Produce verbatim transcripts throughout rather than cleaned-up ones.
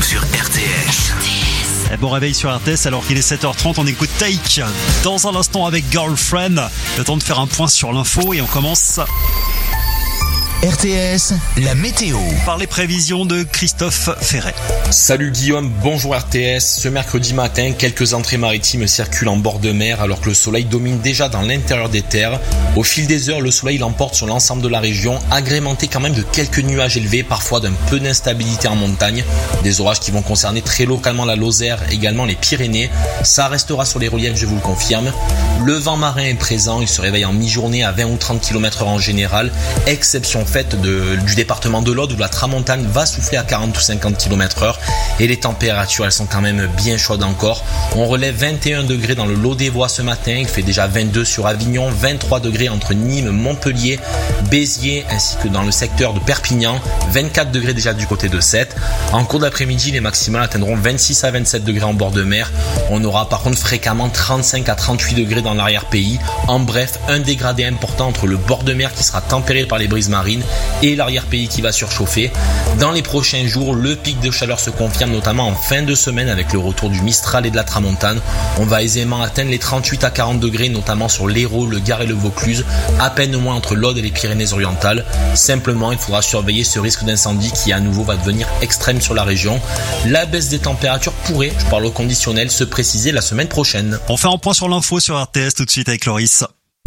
sur R T S. Bon réveil sur R T S alors qu'il est sept heures trente, on écoute Take dans un instant avec Girlfriend. Le temps de faire un point sur l'info et on commence R T S, la météo. Par les prévisions de Christophe Ferret. Salut Guillaume, bonjour R T S. Ce mercredi matin, quelques entrées maritimes circulent en bord de mer alors que le soleil domine déjà dans l'intérieur des terres. Au fil des heures, le soleil l'emporte sur l'ensemble de la région, agrémenté quand même de quelques nuages élevés, parfois d'un peu d'instabilité en montagne. Des orages qui vont concerner très localement la Lozère, également les Pyrénées. Ça restera sur les reliefs, je vous le confirme. Le vent marin est présent, il se réveille en mi-journée à vingt ou trente kilomètres heure en général, exception faite de, du département de l'Aude où la tramontane va souffler à quarante ou cinquante kilomètres heure et les températures elles sont quand même bien chaudes encore. On relève vingt et un degrés dans le Lot-des-Voies ce matin, il fait déjà vingt-deux sur Avignon, vingt-trois degrés entre Nîmes, Montpellier, Béziers ainsi que dans le secteur de Perpignan, vingt-quatre degrés déjà du côté de Sète. En cours d'après-midi, les maximales atteindront vingt-six à vingt-sept degrés en bord de mer. On aura par contre fréquemment trente-cinq à trente-huit degrés dans l'arrière-pays. En bref, un dégradé important entre le bord de mer qui sera tempéré par les brises marines et l'arrière-pays qui va surchauffer. Dans les prochains jours, le pic de chaleur se confirme notamment en fin de semaine avec le retour du Mistral et de la Tramontane. On va aisément atteindre les trente-huit à quarante degrés notamment sur l'Hérault, le Gard et le Vaucluse, à peine moins entre l'Aude et les Pyrénées-Orientales. Simplement, il faudra surveiller ce risque d'incendie qui à nouveau va devenir extrême sur la région. La baisse des températures pourrait, je parle au conditionnel, se préciser la semaine prochaine. On fait un point sur l'info sur R T S tout de suite avec Loris.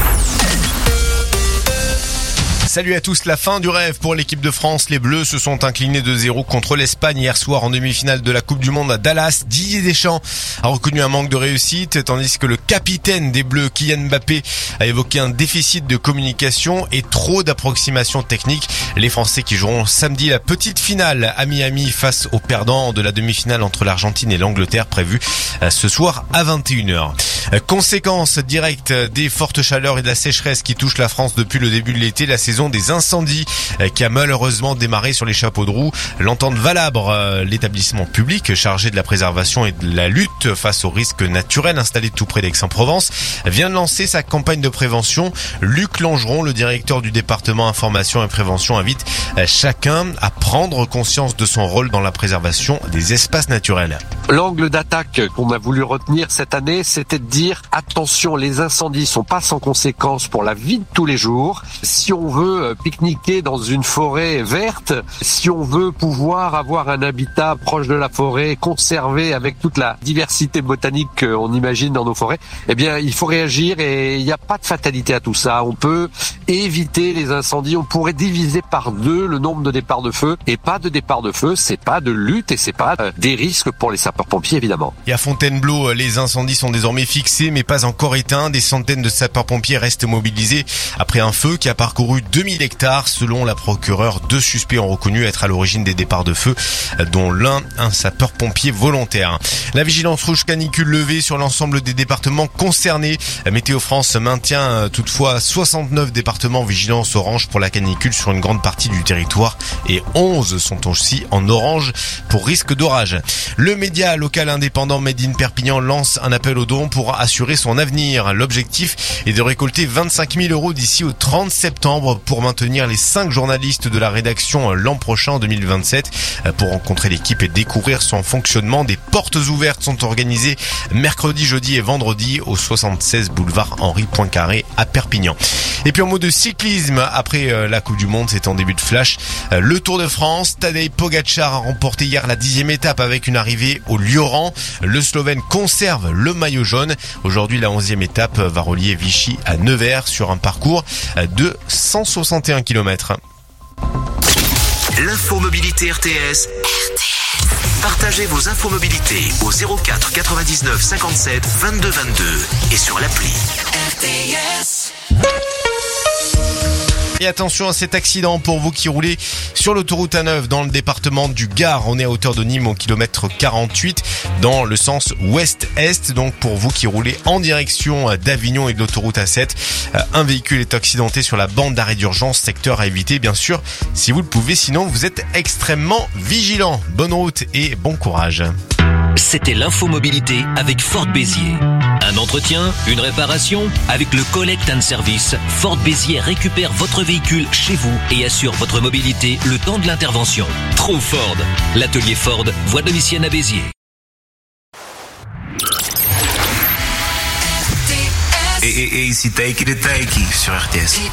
Salut à tous, la fin du rêve pour l'équipe de France. Les Bleus se sont inclinés deux zéro contre l'Espagne hier soir en demi-finale de la Coupe du Monde à Dallas. Didier Deschamps a reconnu un manque de réussite, tandis que le capitaine des Bleus, Kylian Mbappé, a évoqué un déficit de communication et trop d'approximations techniques. Les Français qui joueront samedi la petite finale à Miami face aux perdants de la demi-finale entre l'Argentine et l'Angleterre prévue ce soir à vingt et une heures. Conséquence directe des fortes chaleurs et de la sécheresse qui touchent la France depuis le début de l'été, la saison des incendies qui a malheureusement démarré sur les chapeaux de roue. L'entente Valabre, l'établissement public chargé de la préservation et de la lutte face aux risques naturels installé tout près d'Aix-en-Provence, vient de lancer sa campagne de prévention. Luc Langeron, le directeur du département information et prévention, invite chacun à prendre conscience de son rôle dans la préservation des espaces naturels. L'angle d'attaque qu'on a voulu retenir cette année, c'était de dire attention, les incendies sont pas sans conséquences pour la vie de tous les jours. Si on veut pique-niquer dans une forêt verte, si on veut pouvoir avoir un habitat proche de la forêt, conservé avec toute la diversité botanique qu'on imagine dans nos forêts, eh bien il faut réagir et il n'y a pas de fatalité à tout ça. On peut éviter les incendies, on pourrait diviser par deux le nombre de départs de feu, et pas de départ de feu, c'est pas de lutte et c'est pas des risques pour les sapeurs-pompiers évidemment. Et à Fontainebleau, les incendies sont désormais fixés mais pas encore éteints. Des centaines de sapeurs-pompiers restent mobilisés après un feu qui a parcouru deux mille hectares. Selon la procureure, deux suspects ont reconnu être à l'origine des départs de feu, dont l'un un sapeur-pompier volontaire. La vigilance rouge canicule levée sur l'ensemble des départements concernés. Météo France maintient toutefois soixante-neuf départements vigilance orange pour la canicule sur une grande partie du territoire et onze sont aussi en orange pour risque d'orage. Le média local indépendant Made in Perpignan lance un appel aux dons pour assurer son avenir. L'objectif est de récolter vingt-cinq mille euros d'ici au trente septembre pour maintenir les cinq journalistes de la rédaction l'an prochain en deux mille vingt-sept. Pour rencontrer l'équipe et découvrir son fonctionnement, des portes ouvertes sont organisées mercredi, jeudi et vendredi au soixante-seize boulevard Henri Poincaré à Perpignan. Et puis en mot de cyclisme, après la Coupe du Monde, c'est en début de flash, le Tour de France. Tadej Pogačar a remporté hier la dixième étape avec une arrivée au Lioran. Le Slovène conserve le maillot jaune. Aujourd'hui, la onzième étape va relier Vichy à Nevers sur un parcours de cent soixante et un kilomètres. L'infomobilité R T S. R T S. Partagez vos infomobilités au zéro quatre quatre-vingt-dix-neuf cinquante-sept vingt-deux vingt-deux et sur l'appli R T S. Et attention à cet accident pour vous qui roulez sur l'autoroute A neuf dans le département du Gard. On est à hauteur de Nîmes au kilomètre quarante-huit dans le sens ouest-est. Donc pour vous qui roulez en direction d'Avignon et de l'autoroute A sept, un véhicule est accidenté sur la bande d'arrêt d'urgence, secteur à éviter bien sûr si vous le pouvez. Sinon vous êtes extrêmement vigilant. Bonne route et bon courage. C'était l'infomobilité avec Ford Béziers. Un entretien, une réparation, avec le Collect and Service, Ford Béziers récupère votre véhicule chez vous et assure votre mobilité le temps de l'intervention. Trouve Ford. L'atelier Ford, voie Domitienne à Béziers. Et, et, et ici Take It et Take It sur R T S.